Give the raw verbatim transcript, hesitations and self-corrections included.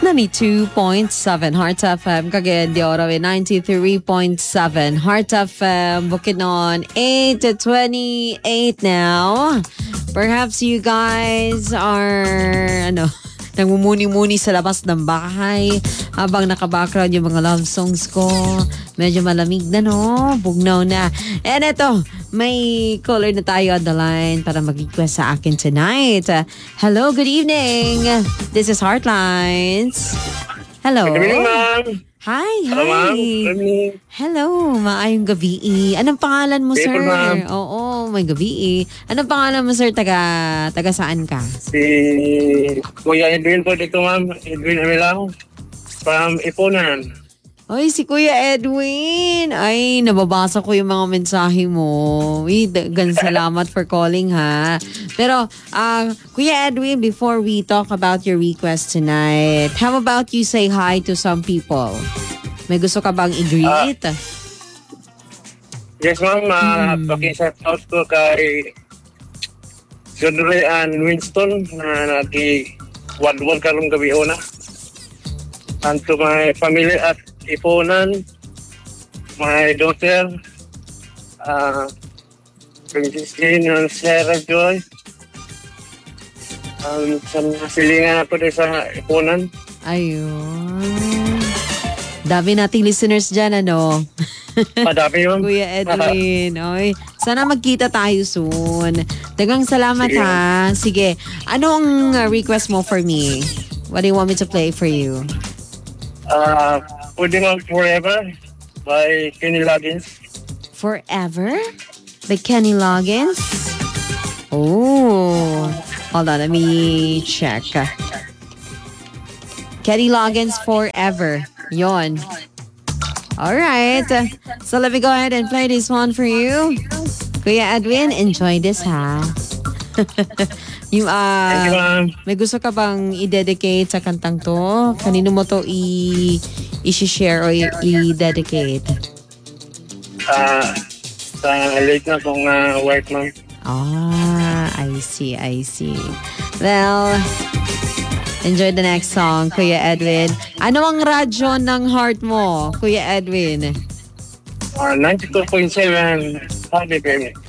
ninety-two point seven Heart F M, Cagayan de Oro in ninety-three point seven Heart F M, Bukidnon, eight to twenty-eight now. Perhaps you guys are, ano, nagmumuni-muni sa labas ng bahay habang naka-background yung mga love songs ko. Medyo malamig na, no? Bugnaw na. And eto, may caller na tayo on the line para mag-request sa akin tonight. Uh, hello, good evening. This is Heartlines. Hello. Good evening, ma'am. Hi, Hello, hi. ma'am. Good evening. Hello, maayong gabi. Anong pangalan mo, People, sir? ma'am. Oo, may gabi. Anong pangalan mo, sir? Taga, taga saan ka? Si Kuya Edwin po dito, ma'am. Edwin Amilang. From Ipunan. Ay, si Kuya Edwin. Ay, nababasa ko yung mga mensahe mo. Uy, gan salamat for calling, ha. Pero, uh, Kuya Edwin, before we talk about your request tonight, how about you say hi to some people? May gusto ka bang i-greet? Uh, yes, ma'am. Uh, hmm. Paki-shout out ko kay John Ray and Winston na nag-wadwad karong gabi una. And to my family at Ipunan, my daughter, uh, Princess Jane and Sarah Joy, um, sa mga silingan ako sa Ipunan. Ayun. Dami nating listeners dyan, ano? Madami yun. Kuya Edwin. Oy, sana magkita tayo soon. Dagang salamat. Sige. Ha. Sige. Anong uh, request mo for me? What do you want me to play for you? Uh, Pwede mag Forever by Kenny Loggins. Forever? By Kenny Loggins? Oh. Hold on, let me check. Kenny Loggins, Forever. Yon. Alright. So let me go ahead and play this one for you. Kuya Edwin, enjoy this, ha? Yung, uh, Thank you, ma'am. May gusto ka bang i-dedicate sa kantang to? Kanino mo to i- i-share o i- i-dedicate? Uh, sa late na kong uh, work, ma'am. Ah, I see, I see. Well, enjoy the next song, Kuya Edwin. Ano ang radyo ng heart mo, Kuya Edwin? Uh, ninety-two point seven Happy Baby.